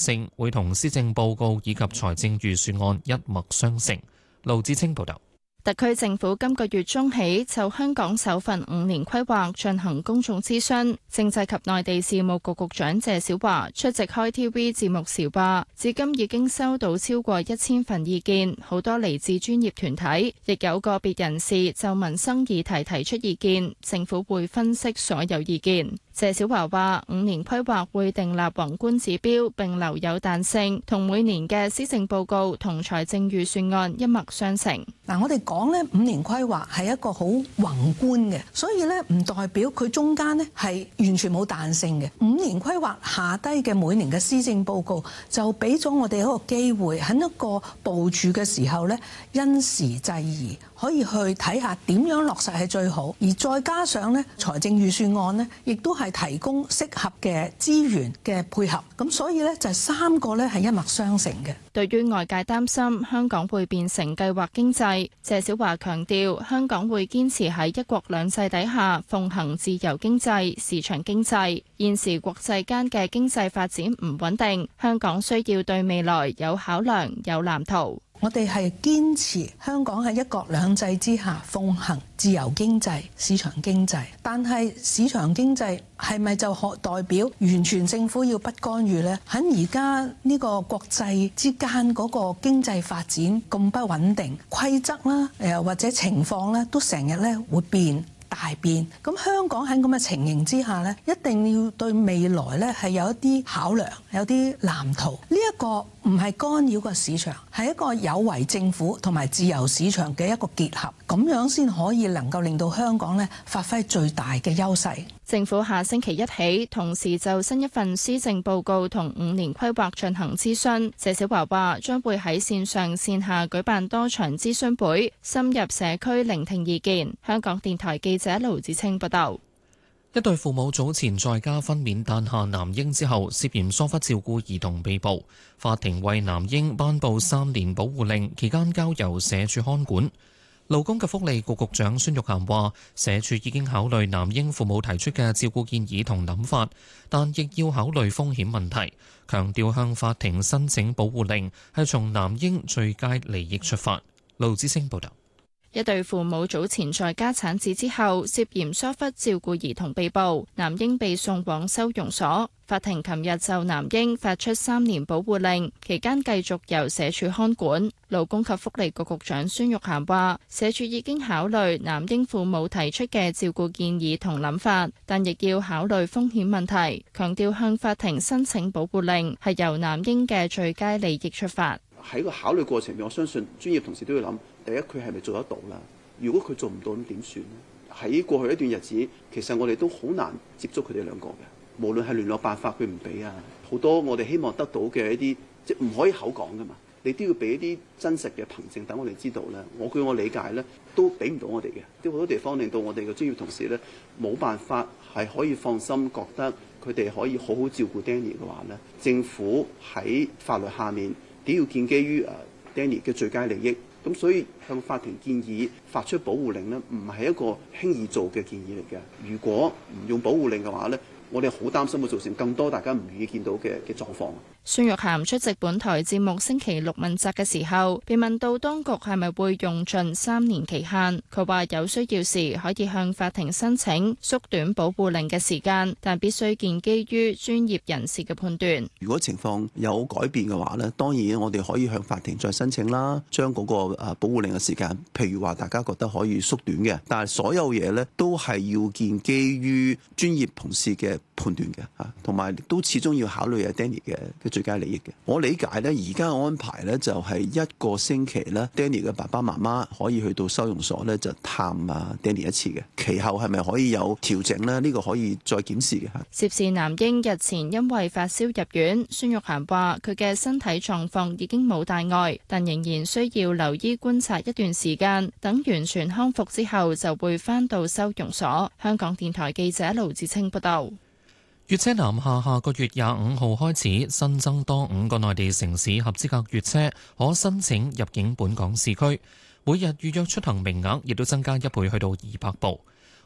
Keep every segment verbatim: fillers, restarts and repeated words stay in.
性，會同施政報告以及財政預算案一脈相承。盧志清報導。 特區政府今個月中起就香港首份五年規劃進行公眾諮詢，政制及內地事務局局長謝小華出席開 T V 節目時話，至今已經收到超過一千份意見，好多嚟自專業團體，亦有個別人士就民生議題提出意見，政府會分析所有意見。謝小華話：五年規劃會訂立宏觀指標，並留有彈性，同每年嘅施政報告同財政預算案一脈相承。 嗱，我哋講咧五年規劃係一個好宏觀嘅，所以咧唔代表佢中間咧係完全冇彈性嘅。五年規劃下低嘅每年嘅施政報告就俾咗我哋一個機會，喺一個部署嘅時候咧因時制宜，可以去睇下點樣落實係最好，而再加上咧財政預算案咧亦都係提供適合嘅資源嘅配合，咁所以咧就係三個咧係一脈相承嘅。 對於外界擔心香港會變成計劃經濟，謝小華強調香港會堅持喺一國兩制底下奉行自由經濟、市場經濟。現時國際間嘅經濟發展唔穩定，香港需要對未來有考量、有藍圖。 我哋係堅持香港喺一國兩制之下奉行自由經濟、市場經濟，但係市場經濟係咪就可代表完全政府要不干預呢？喺而家呢個國際之間嗰個經濟發展咁不穩定，規則啦，誒或者情況咧，都成日咧會變。大變，咁香港喺咁嘅情形之下呢，一定要對未來呢係有一啲考量，有啲藍圖。呢一個唔係干擾個市場，係一個有為政府同埋自由市場嘅一個結合，咁樣先可以能夠令到香港呢發揮最大嘅優勢。 政府下星期一起，同時就新一份施政報告同五年規劃進行諮詢。謝小華話將會喺線上線下舉辦多場諮詢會，深入社區聆聽意見。香港電台記者盧子清報道。 一對父母早前在家分娩誕下男嬰之後，涉嫌疏忽照顧兒童被捕，法庭為男嬰頒布三年保護令，期間交由社署看管。勞工及福利局局長孫玉菡話，社署已經考慮男嬰父母提出嘅照顧建議同諗法，但亦要考慮風險問題，強調向法庭申請保護令係從男嬰最佳利益出發。盧之星報道。 一對父母早前在家產子之後，涉嫌疏忽照顧兒童被捕，男嬰被送往收容所。法庭琴日就男嬰發出三年保護令，期間繼續由社署看管。勞工及福利局局長孫玉菡話，社署已經考慮男嬰父母提出嘅照顧建議同諗法，但亦要考慮風險問題，強調向法庭申請保護令係由男嬰嘅最佳利益出發。 喺個考慮過程入面，我相信專業同事都要諗，第一佢係咪做得到啦？如果佢做唔到咁點算呢？喺過去一段日子，其實我哋都好難接觸佢哋兩個嘅，無論係聯絡辦法佢唔俾啊，好多我哋希望得到嘅一啲即係唔可以口講噶嘛，你都要俾一啲真實嘅憑證等我哋知道咧。我據我理解咧，都俾唔到我哋嘅，都好多地方令到我哋嘅專業同事咧冇辦法係可以放心覺得佢哋可以好好照顧 Danny 嘅話咧，政府喺法律下面都要建基於誒 Danny 嘅最佳利益。咁所以向法庭建議發出保護令呢，唔係一個輕易做嘅建議嚟嘅。如果唔用保護令嘅話呢，我哋好擔心會造成更多大家唔願意見到嘅嘅狀況。 孫玉菡出席本台節目星期六問責嘅時候，被問到當局係咪會用盡三年期限，佢話有需要時可以向法庭申請縮短保護令嘅時間，但必須建基於專業人士嘅判斷。 如果情況有改變嘅話呢，當然我哋可以向法庭再申請啦，將嗰個誒保護令嘅時間，譬如話大家覺得可以縮短嘅，但係所有嘢呢都係要建基於專業同事嘅判斷嘅嚇，同埋都始終要考慮阿 Danny 嘅嘅最佳利益嘅。我理解咧，而家嘅安排咧就係一個星期咧 ，Danny 嘅爸爸媽媽可以去到收容所咧就探啊 Danny 一次嘅。其後係咪可以有調整咧？呢個可以再檢視嘅嚇。 涉事男嬰日前因為發燒入院，孫玉菡話佢嘅身體狀況已經冇大礙，但仍然需要留醫觀察一段時間，等完全康復之後就會返到收容所。香港電台記者盧志清報道。 粵車南下下個月廿五號開始新增多五個內地城市合資格粵車可申請入境本港市區，每日預約出行名額亦都增加一倍，去到二百部。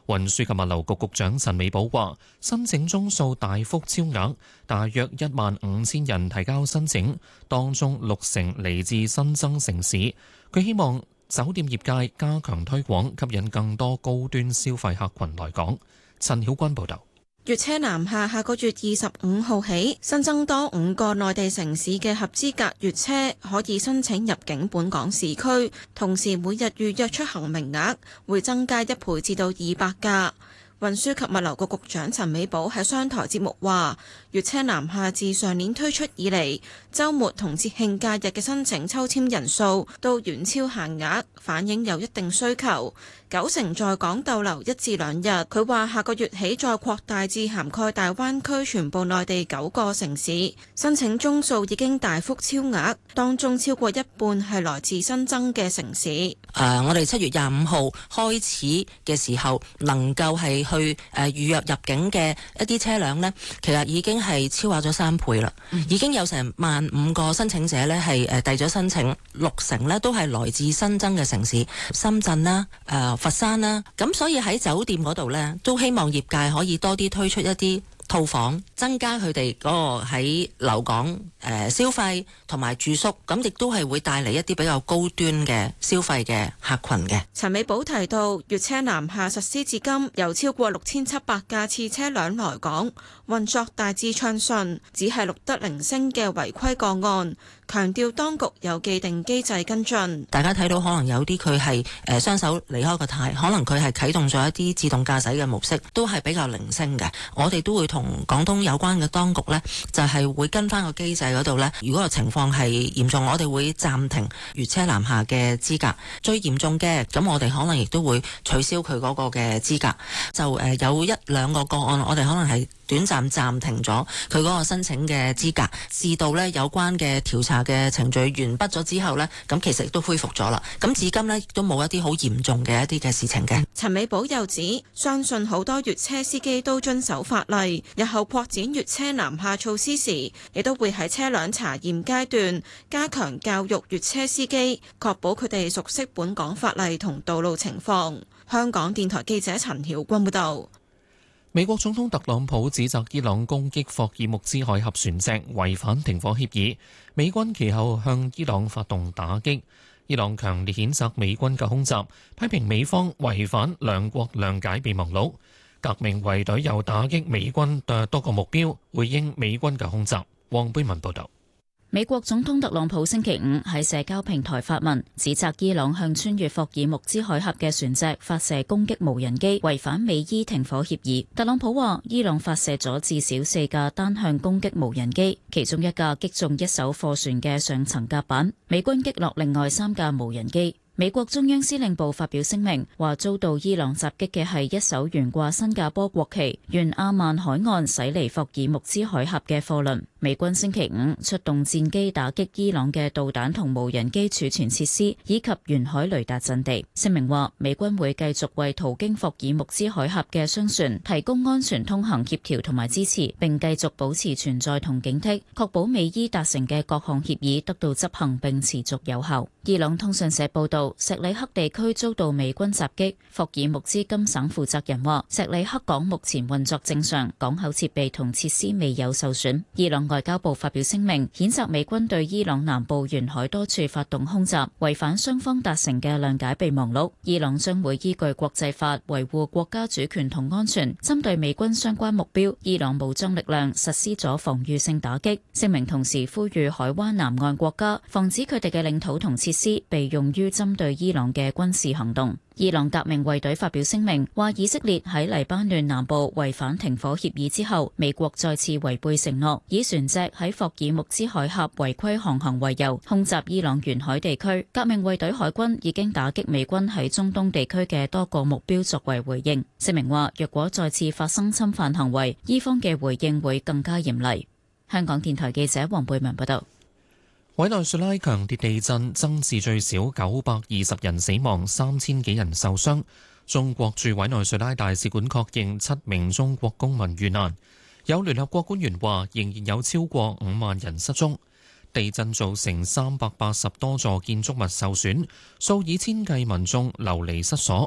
運輸及物流局局長陳美寶話：申請宗數大幅超額，大約一萬五千人提交申請，當中六成嚟自新增城市。佢希望酒店業界加強推廣，吸引更多高端消費客群來港。陳曉君報導。 粵車南下下個月二十五號起，新增多五個內地城市嘅合資格粵車可以申請入境本港市區，同時每日預約出行名額會增加一倍至到二百架。運輸及物流局局長陳美寶喺商台節目話：粵車南下自上年推出以嚟，週末同節慶假日嘅申請抽籤人數都遠超限額，反映有一定需求。九成在港逗留一至兩日。佢話下個月起再擴大至涵蓋大灣區全部內地九個城市，申請宗數已經大幅超額，當中超過一半係來自新增嘅城市。誒、 呃，我哋七月廿五號開始嘅時候，能夠係去誒預約入境嘅一啲車輛呢，其實已經係超額咗三倍啦，嗯、已經有成萬五個申請者呢係誒遞咗申請，六成呢都係來自新增嘅城市，深圳啦、誒、呃、佛山啦，咁所以喺酒店嗰度呢，都希望業界可以多啲推出一啲套房，增加佢哋嗰個喺留港誒、呃、消費同埋住宿，咁亦都係會帶嚟一啲比較高端嘅消費嘅客群嘅。 陳美寶提到，粵車南下實施至今，有超過六千七百架次車輛來港，運作大致暢順，只係錄得零星嘅違規個案。強調當局有既定機制跟進。 大家睇到可能有啲佢係誒雙手離開個軚，可能佢係啟動咗一啲自動駕駛嘅模式，都係比較零星嘅。我哋都會同廣東有關嘅當局呢，就係、是、會跟翻個機制嗰度呢。如果個情況係嚴重，我哋會暫停粵車南下嘅資格。最嚴重嘅，咁我哋可能亦都會取消佢嗰個嘅資格。就誒有一兩個個案，我哋可能係短暫暫停咗佢嗰個申請嘅資格，至到呢有關嘅調查嘅程序完畢咗之後呢，咁其實亦都恢復咗啦。咁至今呢，亦都冇一啲好嚴重嘅一啲嘅事情嘅。 陳美寶又指，相信好多粵車司機都遵守法例，日後擴展粵車南下措施時，亦都會喺車輛查驗階段加強教育粵車司機，確保佢哋熟悉本港法例同道路情況。香港電台記者陳曉君報導。 美國總統特朗普指責伊朗攻擊霍爾木茲海峽船隻違反停火協議，美軍其後向伊朗發動打擊。伊朗強烈譴責美軍嘅空襲，批評美方違反兩國諒解備忘錄。革命衛隊又打擊美軍嘅多個目標，回應美軍嘅空襲。黃貝文報導。 美國總統特朗普星期五喺社交平台發文，指責伊朗向穿越霍爾木茲海峽嘅船隻發射攻擊無人機，違反美伊停火協議。特朗普話，伊朗發射咗至少四架單向攻擊無人機，其中一架擊中一艘貨船嘅上層甲板，美軍擊落另外三架無人機。美國中央司令部發表聲明，話遭到伊朗襲擊嘅係一艘懸掛新加坡國旗、沿阿曼海岸駛離霍爾木茲海峽嘅貨輪。美軍星期五出動戰機打擊伊朗嘅導彈同無人機儲存設施，以及沿海雷達陣地。聲明話，美軍會繼續為途經霍爾木茲海峽嘅商船提供安全通行協調同埋支持，並繼續保持存在同警惕，確保美伊達成嘅各項協議得到執行並持續有效。伊朗通訊社報道，錫里克地區遭到美軍襲擊，霍爾木茲金省負責人話，錫里克港目前運作正常，港口設備同設施未有受損。伊朗外交部發表聲明，譴責美軍對伊朗南部沿海多處發動空襲，違反雙方達成嘅諒解備忘錄。伊朗將會依據國際法維護國家主權同安全，針對美軍相關目標，伊朗武裝力量實施咗防禦性打擊。聲明同時呼籲海灣南岸國家防止佢哋嘅領土同設施被用於針對伊朗嘅軍事行動。伊朗革命衛隊發表聲明，話以色列喺黎巴嫩南部違反停火協議之後，美國再次違背承諾，以船隻喺霍爾木茲海峽違規航行為由，空襲伊朗沿海地區。革命衛隊海軍已經打擊美軍喺中東地區嘅多個目標作為回應。聲明話，若果再次發生侵犯行為，伊方嘅回應會更加嚴厲。香港電台記者黃貝文報道。 委內瑞拉強烈地震增至最少九百二十人死亡，三千幾人受傷。中國駐委內瑞拉大使館確認七名中國公民遇難。有聯合國官員話，仍然有超過五萬人失蹤。地震造成三百八十多座建築物受損，數以千計民眾流離失所。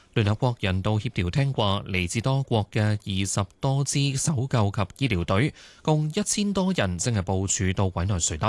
聯合國人道協調廳話，嚟自多國嘅二十多支搜救及醫療隊，共一千多人正係部署到委內瑞拉。